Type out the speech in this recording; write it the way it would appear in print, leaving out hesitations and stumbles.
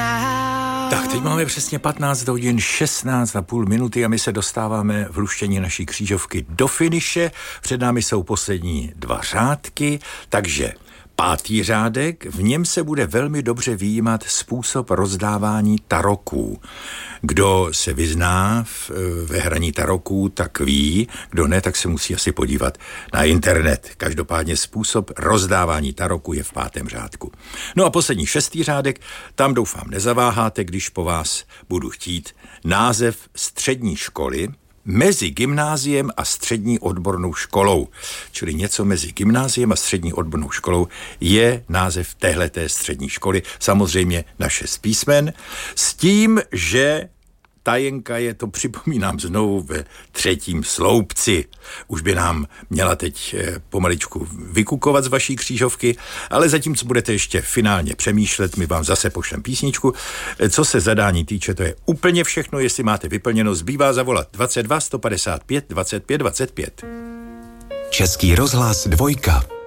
Tak, teď máme přesně 15 hodin 16,5 minuty a my se dostáváme v luštění naší křížovky do finiše. Před námi jsou poslední 2 řádky, takže 5. řádek, v něm se bude velmi dobře vyjímat způsob rozdávání taroků. Kdo se vyzná ve hraní taroků, tak ví, kdo ne, tak se musí asi podívat na internet. Každopádně způsob rozdávání taroků je v 5. řádku. No a poslední 6. řádek, tam doufám nezaváháte, když po vás budu chtít název střední školy mezi gymnáziem a střední odbornou školou. Čili něco mezi gymnáziem a střední odbornou školou je název téhleté střední školy. Samozřejmě na 6 písmen. S tím, že tajenka je, to připomínám znovu, ve 3. sloupci. Už by nám měla teď pomaličku vykukovat z vaší křížovky, ale zatímco budete ještě finálně přemýšlet, my vám zase pošlem písničku. Co se zadání týče, to je úplně všechno, jestli máte vyplněno, zbývá zavolat 22 155 25 25. Český rozhlas 2.